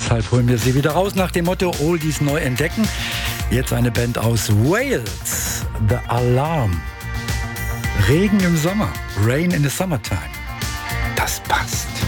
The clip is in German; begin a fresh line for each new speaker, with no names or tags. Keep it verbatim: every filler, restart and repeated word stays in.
Deshalb holen wir sie wieder raus nach dem Motto Oldies neu entdecken. Jetzt eine Band aus Wales, The Alarm. Regen im Sommer, Rain in the Summertime. Das passt.